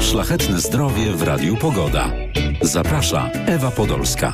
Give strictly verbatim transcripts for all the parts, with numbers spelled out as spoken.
Szlachetne zdrowie w Radiu Pogoda. Zaprasza Ewa Podolska.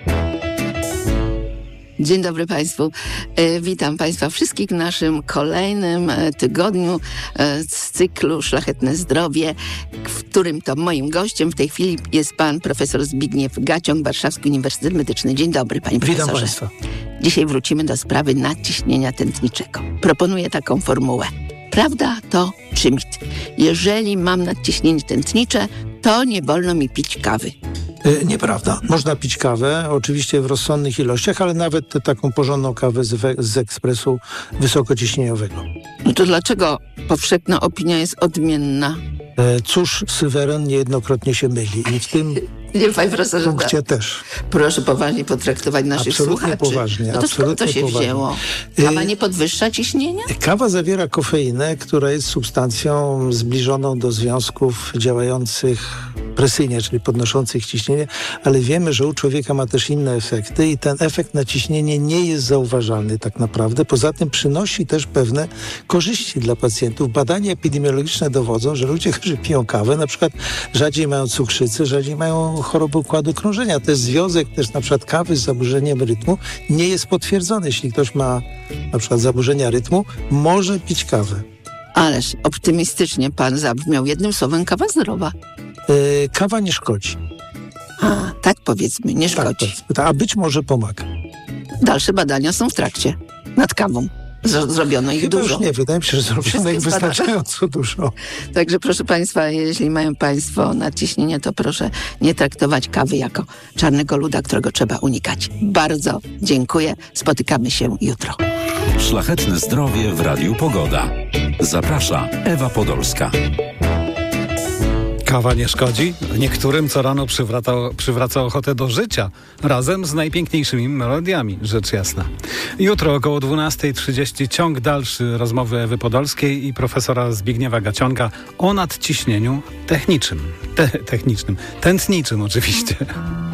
Dzień dobry Państwu. E, witam Państwa wszystkich w naszym kolejnym e, tygodniu e, z cyklu Szlachetne Zdrowie, w którym to moim gościem w tej chwili jest pan profesor Zbigniew Gaciąg, Warszawski Uniwersytet Medyczny. Dzień dobry, panie profesorze. Witam Państwa. Dzisiaj wrócimy do sprawy nadciśnienia tętniczego. Proponuję taką formułę. Prawda to czy mit? Jeżeli mam nadciśnienie tętnicze, to nie wolno mi pić kawy. Yy, nieprawda. Można pić kawę, oczywiście w rozsądnych ilościach, ale nawet tę taką porządną kawę z, we, z ekspresu wysokociśnieniowego. No to dlaczego powszechna opinia jest odmienna? Yy, cóż, Syweron niejednokrotnie się myli i w tym Nie, panie profesorze, punkcie też. Proszę poważnie potraktować naszych Absolutnie słuchaczy. poważnie. No to skąd to się poważnie. wzięło? Kawa nie podwyższa ciśnienia? Kawa zawiera kofeinę, która jest substancją zbliżoną do związków działających presyjnie, czyli podnoszących ciśnienie, ale wiemy, że u człowieka ma też inne efekty i ten efekt na ciśnienie nie jest zauważalny tak naprawdę. Poza tym przynosi też pewne korzyści dla pacjentów. Badania epidemiologiczne dowodzą, że ludzie, którzy piją kawę, na przykład rzadziej mają cukrzycę, rzadziej mają choroby układu krążenia. To jest związek też na przykład kawy z zaburzeniem rytmu nie jest potwierdzony. Jeśli ktoś ma na przykład zaburzenia rytmu, może pić kawę. Ależ optymistycznie pan zabrzmiał. Jednym słowem, kawa zdrowa. Yy, kawa nie szkodzi. A, tak powiedzmy, nie szkodzi. Tak, a być może pomaga. Dalsze badania są w trakcie. Nad kawą. Z- zrobiono ich Chyba dużo. już nie, wydaje mi się, że zrobiono Wszystkie ich wystarczająco dużo. Także proszę Państwa, jeśli mają Państwo nadciśnienie, to proszę nie traktować kawy jako czarnego luda, którego trzeba unikać. Bardzo dziękuję. Spotykamy się jutro. Szlachetne zdrowie w Radiu Pogoda. Zaprasza Ewa Podolska. Kawa nie szkodzi? Niektórym co rano przywraca, przywraca ochotę do życia, razem z najpiękniejszymi melodiami, rzecz jasna. Jutro około dwunasta trzydzieści ciąg dalszy rozmowy Ewy Podolskiej i profesora Zbigniewa Gaciąga o nadciśnieniu technicznym. Te, technicznym, tętniczym oczywiście.